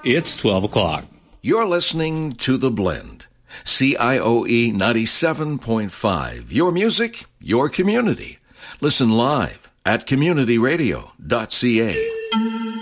It's 12 o'clock. You're listening to The Blend. CIOE 97.5. Your music, your community. Listen live at communityradio.ca.